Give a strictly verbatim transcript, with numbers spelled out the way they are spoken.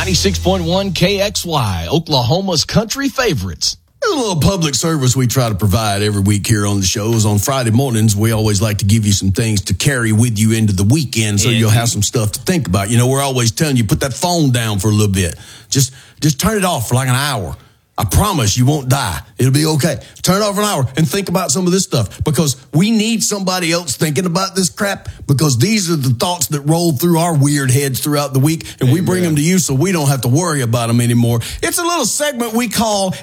ninety-six point one K X Y, Oklahoma's country favorites. A little public service we try to provide every week here on the shows. On Friday mornings, we always like to give you some things to carry with you into the weekend so you'll have some stuff to think about. You know, we're always telling you, put that phone down for a little bit. Just, just turn it off for like an hour. I promise you won't die. It'll be okay. Turn it off for an hour and think about some of this stuff, because we need somebody else thinking about this crap, because these are the thoughts that roll through our weird heads throughout the week, and Amen. We bring them to you so we don't have to worry about them anymore. It's a little segment we call